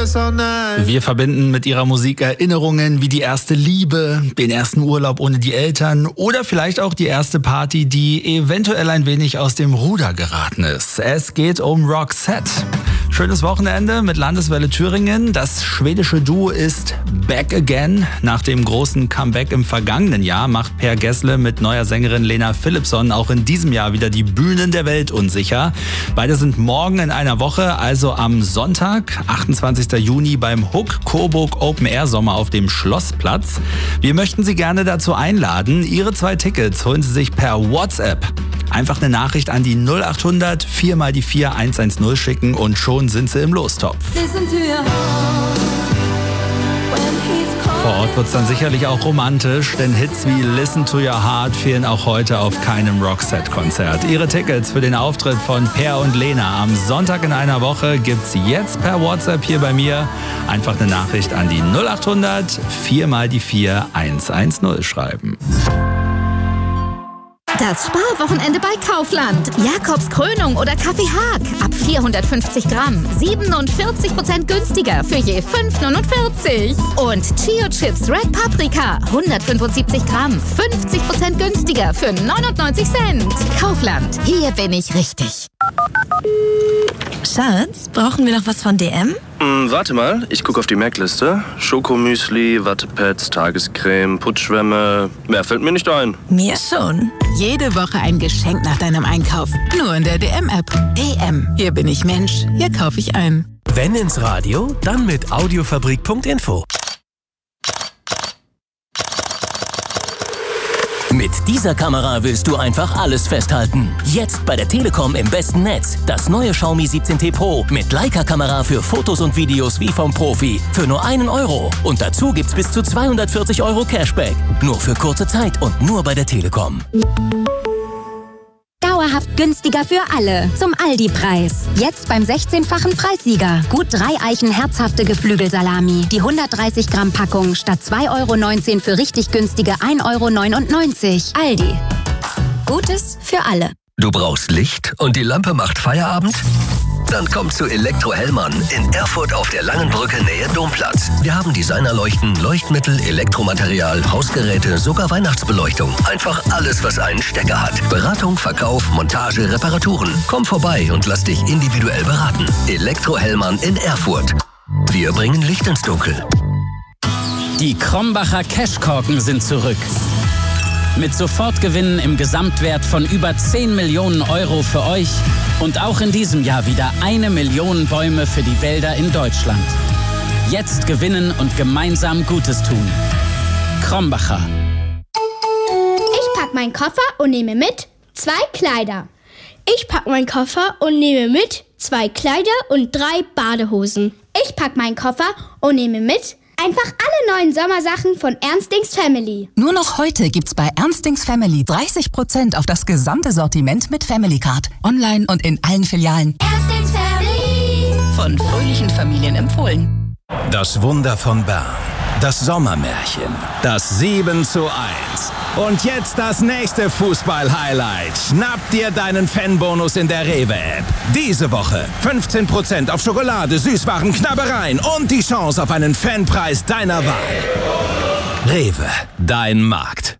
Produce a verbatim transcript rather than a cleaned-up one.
Wir verbinden mit ihrer Musik Erinnerungen wie die erste Liebe, den ersten Urlaub ohne die Eltern oder vielleicht auch die erste Party, die eventuell ein wenig aus dem Ruder geraten ist. Es geht um Roxette. Schönes Wochenende mit Landeswelle Thüringen. Das schwedische Duo ist back again. Nach dem großen Comeback im vergangenen Jahr macht Per Gessle mit neuer Sängerin Lena Philipsson auch in diesem Jahr wieder die Bühnen der Welt unsicher. Beide sind morgen in einer Woche, also am Sonntag, achtundzwanzigsten Juni beim Hook Coburg Open Air Sommer auf dem Schlossplatz. Wir möchten Sie gerne dazu einladen. Ihre zwei Tickets holen Sie sich per WhatsApp. Einfach eine Nachricht an die null acht hundert vier mal die vier eins eins null schicken und schon sind Sie im Lostopf. Vor Ort wird es dann sicherlich auch romantisch, denn Hits wie Listen to Your Heart fehlen auch heute auf keinem Roxette-Konzert. Ihre Tickets für den Auftritt von Per und Lena am Sonntag in einer Woche gibt's jetzt per WhatsApp hier bei mir. Einfach eine Nachricht an die null acht hundert vier mal die vier eins eins null schreiben. Das Sparwochenende bei Kaufland. Jakobs Krönung oder Kaffee Haag. Ab vierhundertfünfzig Gramm. siebenundvierzig Prozent günstiger für je fünf neunundvierzig. Und Chio Chips Red Paprika. hundertfünfundsiebzig Gramm. fünfzig Prozent günstiger für neunundneunzig Cent. Kaufland. Hier bin ich richtig. Schatz, brauchen wir noch was von D M? Hm, warte mal, ich gucke auf die Merkliste. Schokomüsli, Wattepads, Tagescreme, Putzschwämme. Mehr fällt mir nicht ein. Mir schon. Jede Woche ein Geschenk nach deinem Einkauf. Nur in der D M-App. D M. Hier bin ich Mensch. Hier kaufe ich ein. Wenn ins Radio, dann mit Audiofabrik Punkt info. Mit dieser Kamera willst du einfach alles festhalten. Jetzt bei der Telekom im besten Netz. Das neue Xiaomi siebzehn T Pro mit Leica-Kamera für Fotos und Videos wie vom Profi. Für nur einen Euro. Und dazu gibt's bis zu zweihundertvierzig Euro Cashback. Nur für kurze Zeit und nur bei der Telekom. Dauerhaft günstiger für alle. Zum Aldi-Preis. Jetzt beim sechzehnfachen Preissieger. Gut drei Eichen herzhafte Geflügelsalami. Die hundertdreißig Gramm Packung statt zwei Euro neunzehn für richtig günstige ein Euro neunundneunzig. Aldi. Gutes für alle. Du brauchst Licht und die Lampe macht Feierabend? Dann komm zu Elektro Hellmann in Erfurt auf der Langenbrücke Nähe Domplatz. Wir haben Designerleuchten, Leuchtmittel, Elektromaterial, Hausgeräte, sogar Weihnachtsbeleuchtung. Einfach alles, was einen Stecker hat. Beratung, Verkauf, Montage, Reparaturen. Komm vorbei und lass dich individuell beraten. Elektro Hellmann in Erfurt. Wir bringen Licht ins Dunkel. Die Krombacher Cashkorken sind zurück. Mit Sofortgewinnen im Gesamtwert von über zehn Millionen Euro für euch und auch in diesem Jahr wieder eine Million Bäume für die Wälder in Deutschland. Jetzt gewinnen und gemeinsam Gutes tun. Krombacher. Ich pack meinen Koffer und nehme mit zwei Kleider. Ich pack meinen Koffer und nehme mit zwei Kleider und drei Badehosen. Ich pack meinen Koffer und nehme mit einfach alle neuen Sommersachen von Ernstings Family. Nur noch heute gibt's bei Ernstings Family dreißig Prozent auf das gesamte Sortiment mit Family Card. Online und in allen Filialen. Ernstings Family. Von fröhlichen Familien empfohlen. Das Wunder von Bern. Das Sommermärchen. Das sieben zu eins. Und jetzt das nächste Fußball-Highlight. Schnapp dir deinen Fanbonus in der Rewe-App. Diese Woche fünfzehn Prozent auf Schokolade, Süßwaren, Knabbereien und die Chance auf einen Fanpreis deiner Wahl. Rewe, dein Markt.